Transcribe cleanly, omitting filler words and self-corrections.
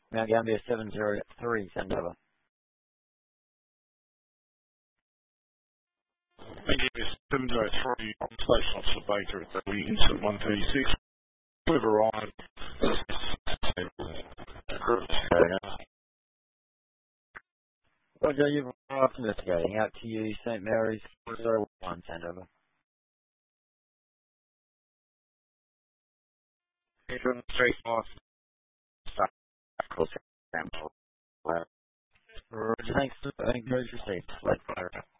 Mount Gambier 703, send over. Thank you, 703 on Station Officer Baker at the Instant 136. Whoever on. Roger, you've arrived investigating. Out to you, St. Mary's 401, send over. 735. Cool. Roger, thanks for received. Late fire.